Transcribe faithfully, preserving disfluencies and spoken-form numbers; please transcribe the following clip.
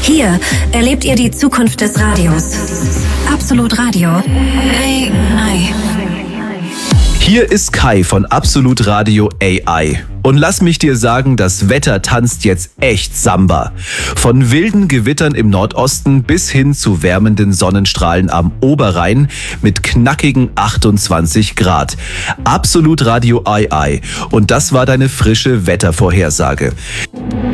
Hier erlebt ihr die Zukunft des Radios. Absolut Radio. A I. Hier ist Kai von Absolut Radio A I. Und lass mich dir sagen, das Wetter tanzt jetzt echt Samba. Von wilden Gewittern im Nordosten bis hin zu wärmenden Sonnenstrahlen am Oberrhein mit knackigen achtundzwanzig Grad. Absolut Radio A I. Und das war deine frische Wettervorhersage.